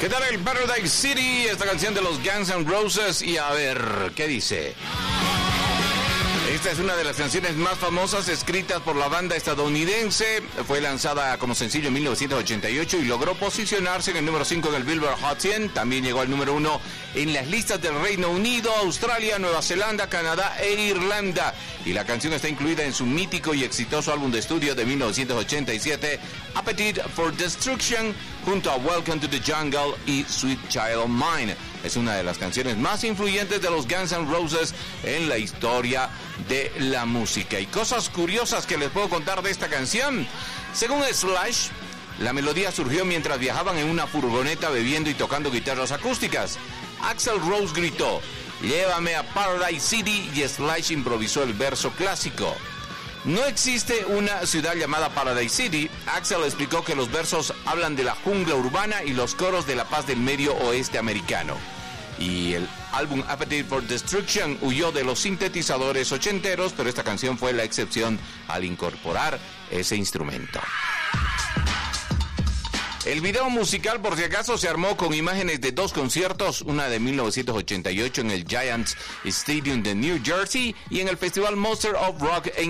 ¿Qué tal el Paradise City? Esta canción de los Guns N' Roses. Y a ver, ¿qué dice? Esta es una de las canciones más famosas escritas por la banda estadounidense. Fue lanzada como sencillo en 1988 y logró posicionarse en el número 5 en el Billboard Hot 100. También llegó al número 1 en las listas del Reino Unido, Australia, Nueva Zelanda, Canadá e Irlanda. Y la canción está incluida en su mítico y exitoso álbum de estudio de 1987, Appetite for Destruction, junto a Welcome to the Jungle y Sweet Child of Mine. Es una de las canciones más influyentes de los Guns N' Roses en la historia de la música. Y cosas curiosas que les puedo contar de esta canción. Según Slash, la melodía surgió mientras viajaban en una furgoneta bebiendo y tocando guitarras acústicas. Axl Rose gritó, "Llévame a Paradise City", y Slash improvisó el verso clásico. No existe una ciudad llamada Paradise City. Axl explicó que los versos hablan de la jungla urbana y los coros de la paz del medio oeste americano. Y el álbum Appetite for Destruction huyó de los sintetizadores ochenteros, pero esta canción fue la excepción al incorporar ese instrumento. El video musical, por si acaso, se armó con imágenes de dos conciertos, una de 1988 en el Giants Stadium de New Jersey y en el Festival Monster of Rock en